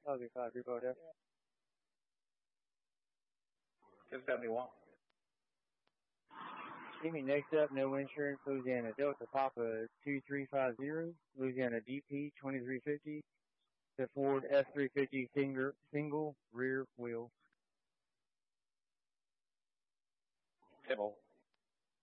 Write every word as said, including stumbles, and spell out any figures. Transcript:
That'll be five, Repo Deck. Just seventy-one. Jimmy, next up, no insurance, Louisiana Delta Papa two three five zero, Louisiana D P twenty-three fifty, the Ford F three fifty single, single